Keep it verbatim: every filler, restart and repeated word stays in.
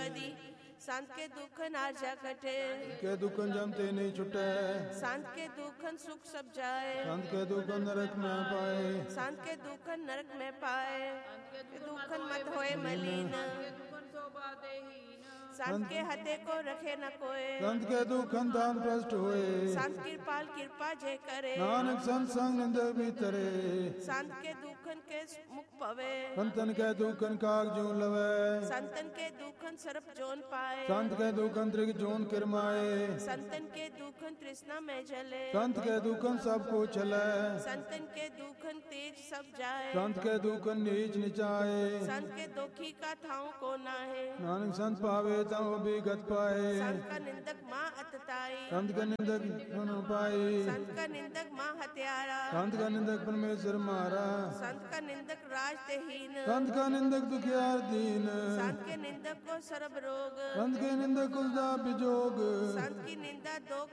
मदी संत के दुखन आरजा कटे के दुखन जमते नहीं छुटे संत के दुखन सुख सब जाए संत के दुखन नरक में पाए संत के दुखन नरक में पाए दुखन मत होए मलिन संत के हते को रखे न कोय संत के दुखन दान प्रष्ट होए संत कृपाल कृपा जे करे नानक संत संग निंदक भीतरे संत के दुखन के मुख पवे संतन के दुखन काग जून लवे संतन के दुखन सरप जोन पाए संत के दुखन त्रिग जून किरमाए संतन के दुखन तृष्णा में जले संत के दुखन सबको चले संतन के दुखन तेज सब जाए संत के दुखन नीच निचाए संत के दुखी का थाऊ को ना है नानक संत पावे ताऊ भी गत पाए संत का निंदक माँ अतताई संत का निंदक सुन पाई संत का निंदक माँ हत्यारा संत का निंदक परमेश्वर मारा संत का निंदक राजतेहीन संत का निंदक दुखियार दीन संत के निंदक को सर्व रोग संत के निंदक कुलदा बिजोग संत की निंदा दो